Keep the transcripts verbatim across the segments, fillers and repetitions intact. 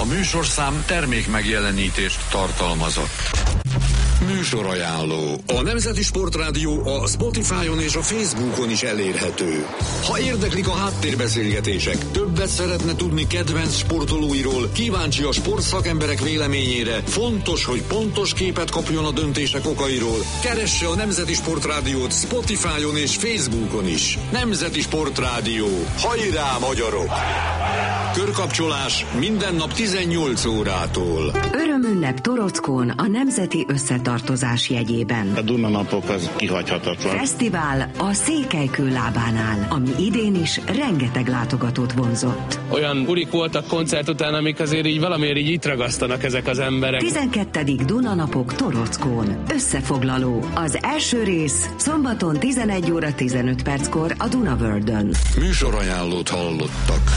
műsorszám termék megjelenítést tartalmazott. Műsorajánló. A Nemzeti Sportrádió a Spotify-on és a Facebookon is elérhető. Ha érdeklik a háttérbeszélgetések, többet szeretne tudni kedvenc sportolóiról, kíváncsi a sportszakemberek véleményére, fontos, hogy pontos képet kapjon a döntések okairól, keresse a Nemzeti Sportrádiót Spotify-on és Facebookon is. Nemzeti Sportrádió. Hajrá, magyarok! Körkapcsolás minden nap tizennyolc órától. Örömünnep Torockón a Nemzeti Összetartozás jegyében. A Dunanapok az kihagyhatatlan. Fesztivál a Székelykő lábánál, ami idén is rengeteg látogatót vonzott. Olyan bulik voltak koncert után, amik azért így valamiért így itt ragasztanak ezek az emberek. tizenkettedik Dunanapok Torockón. Összefoglaló. Az első rész szombaton tizenegy óra tizenöt perckor a Dunavördön. Műsorajánlót hallottak.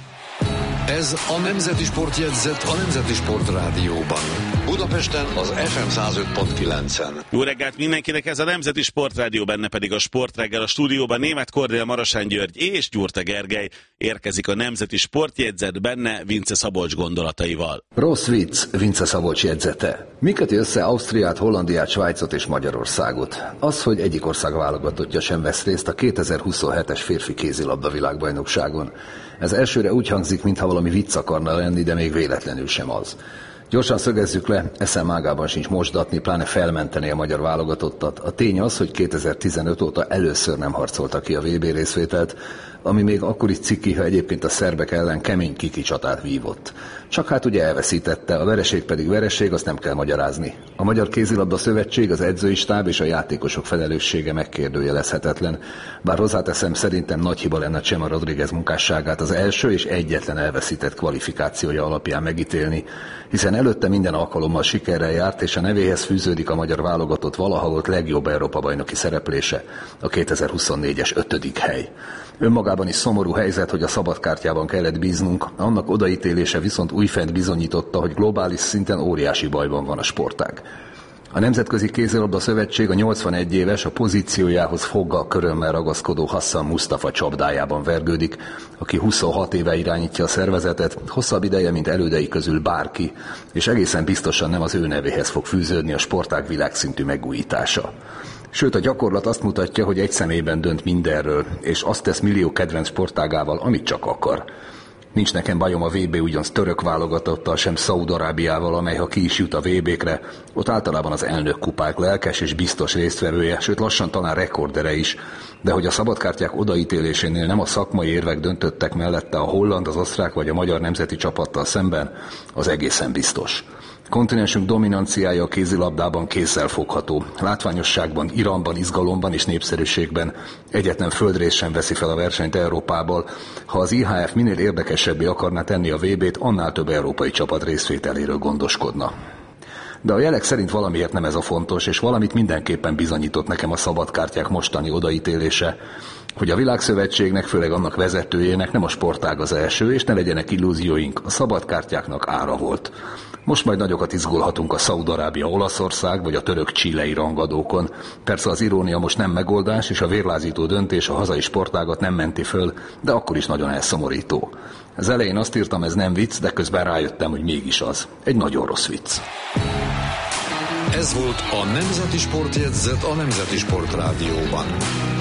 Ez a Nemzeti Sportjegyzet a Nemzeti Sportrádióban. Budapesten az ef em száz öt pont kilencen. Jó reggelt mindenkinek, ez a Nemzeti Sportrádió, benne pedig a Sportreggel. A stúdióban Németh Kornél, Marosán György és Gyurta Gergely. Érkezik a Nemzeti Sportjegyzet, benne Vince Szabolcs gondolataival. Rossz vicc, Vince Szabolcs jegyzete. Mi köti össze Ausztriát, Hollandiát, Svájcot és Magyarországot? Az, hogy egyik ország válogatottja sem vesz részt a kétezer-huszonhetes férfi kézilabda világbajnokságon. Ez elsőre úgy hangzik, mintha valami vicc akarna lenni, de még véletlenül sem az. Gyorsan szögezzük le, eszem ágában sincs mosdatni, pláne felmenteni a magyar válogatottat. A tény az, hogy kétezer-tizenöt óta először nem harcolta ki a vé bé részvételt, ami még akkor is ciki, ha egyébként a szerbek ellen kemény kiki csatát vívott. Csak hát ugye elveszítette, a vereség pedig vereség, azt nem kell magyarázni. A Magyar Kézilabda Szövetség, az edzői stáb és a játékosok felelőssége megkérdőjelezhetetlen. Bár hozzáteszem, szerintem nagy hiba lenne Chema Rodriguez munkásságát az első és egyetlen elveszített kvalifikációja alapján megítélni, hiszen előtte minden alkalommal sikerrel járt, és a nevéhez fűződik a magyar válogatott valaha volt legjobb Európa-bajnoki szereplése, a kétezer-huszonnégyes ötödik hely. Önmagában is szomorú helyzet, hogy a szabadkártyában kellett bíznunk, annak odaítélése viszont újfent bizonyította, hogy globális szinten óriási bajban van a sportág. A Nemzetközi Kézilabda Szövetség a nyolcvanegy éves, a pozíciójához foggal körömmel ragaszkodó Hassan Mustafa csapdájában vergődik, aki huszonhat éve irányítja a szervezetet, hosszabb ideje, mint elődei közül bárki, és egészen biztosan nem az ő nevéhez fog fűződni a sportág világszintű megújítása. Sőt, a gyakorlat azt mutatja, hogy egy személyben dönt mindenről, és azt tesz millió kedvenc sportágával, amit csak akar. Nincs nekem bajom a vé bé ugyanaz török válogatottal, sem Szaúd-Arábiával, amely ha ki is jut a vé békre, ott általában az elnök kupák lelkes és biztos résztvevője, sőt lassan talán rekordere is, de hogy a szabadkártyák odaítélésénél nem a szakmai érvek döntöttek mellette a holland, az osztrák vagy a magyar nemzeti csapattal szemben, az egészen biztos. Kontinensünk dominanciája a kézilabdában kézzel fogható. Látványosságban, iramban, izgalomban és népszerűségben egyetlen földrész sem veszi fel a versenyt Európából. Ha az i há ef minél érdekesebbé akarná tenni a vé bét, annál több európai csapat részvételéről gondoskodna. De a jelek szerint valamiért nem ez a fontos, és valamit mindenképpen bizonyított nekem a szabadkártyák mostani odaítélése, hogy a Világszövetségnek, főleg annak vezetőjének nem a sportág az első, és ne legyenek illúzióink, a szabadkártyáknak ára volt. Most majd nagyokat izgulhatunk a Szaúd-Arábia, Olaszország vagy a török chilei rangadókon. Persze az irónia most nem megoldás, és a vérlázító döntés a hazai sportágat nem menti föl, de akkor is nagyon elszomorító. Az elején azt írtam, ez nem vicc, de közben rájöttem, hogy mégis az. Egy nagyon rossz vicc. Ez volt a Nemzeti Sportjegyzet a Nemzeti Sportrádióban.